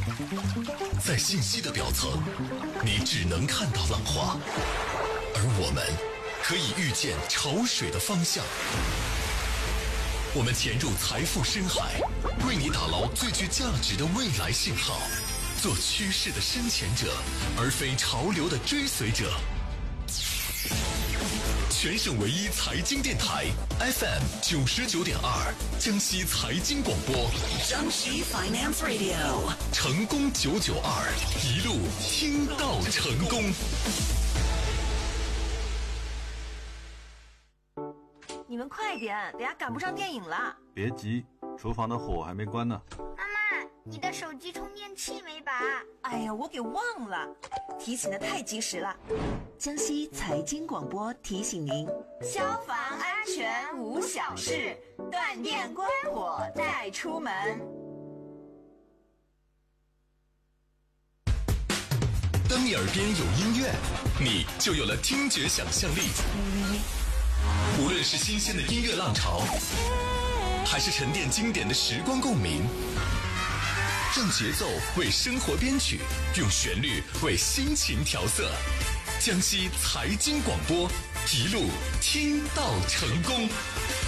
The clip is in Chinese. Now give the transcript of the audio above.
在信息的表层，你只能看到浪花，而我们可以预见潮水的方向。我们潜入财富深海，为你打捞最具价值的未来信号，做趋势的深潜者，而非潮流的追随者。全省唯一财经电台 FM 99.2，江西财经广播， 江西 Finance Radio， 成功992，一路听到成功。 你们快点，等下赶不上电影了。 别急，厨房的火还没关呢。 妈妈，你的手机充电器没拔？ 哎呀，我给忘了，提醒的太及时了。 江西财经广播提醒您： 消防安全无小事，断电关火带出门。 当你耳边有音乐，你就有了听觉想象力。无论是新鲜的音乐浪潮，还是沉淀经典的时光共鸣，让节奏为生活编曲，用旋律为心情调色。江西财经广播，一路听到成功。